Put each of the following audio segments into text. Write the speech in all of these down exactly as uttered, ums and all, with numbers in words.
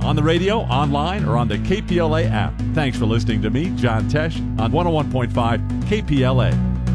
on the radio, online, or on the K P L A app. Thanks for listening to me, John Tesh, on one oh one point five K P L A.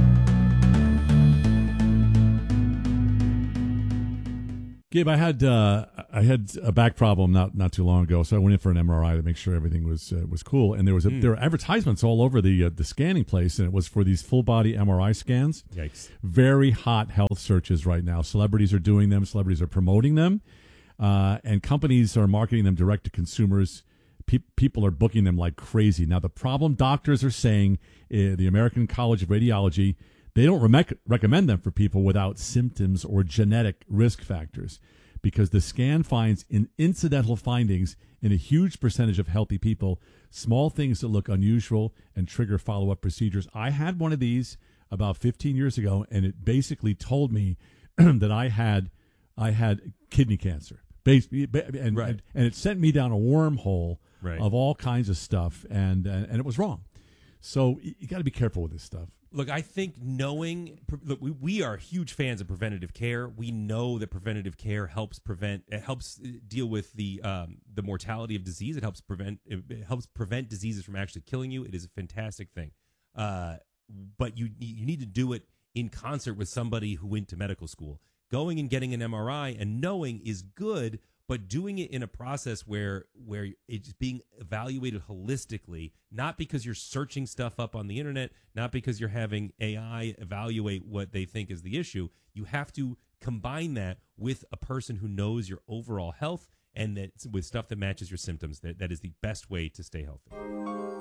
Gabe, I had uh, I had a back problem not not too long ago, so I went in for an M R I to make sure everything was uh, was cool. And there was a, mm. there were advertisements all over the uh, the scanning place, and it was for these full body M R I scans. Yikes! Very hot health searches right now. Celebrities are doing them. Celebrities are promoting them, uh, and companies are marketing them direct to consumers. Pe- people are booking them like crazy. Now, the problem doctors are saying, uh, the American College of Radiology, they don't re- recommend them for people without symptoms or genetic risk factors, because the scan finds in incidental findings in a huge percentage of healthy people, small things that look unusual and trigger follow-up procedures. I had one of these about fifteen years ago, and it basically told me that I had I had kidney cancer. Basically, and, right. and, and it sent me down a wormhole right. of all kinds of stuff, and, and, and it was wrong. So you got to be careful with this stuff. Look, I think knowing, look, we, we are huge fans of preventative care. We know that preventative care helps prevent, it helps deal with the um, the mortality of disease. It helps prevent, it helps prevent diseases from actually killing you. It is a fantastic thing, uh, but you you need to do it in concert with somebody who went to medical school. Going and getting an M R I and knowing is good, but doing it in a process where where it's being evaluated holistically, not because you're searching stuff up on the internet, not because you're having A I evaluate what they think is the issue. You have to combine that with a person who knows your overall health and that with stuff that matches your symptoms. That that is the best way to stay healthy.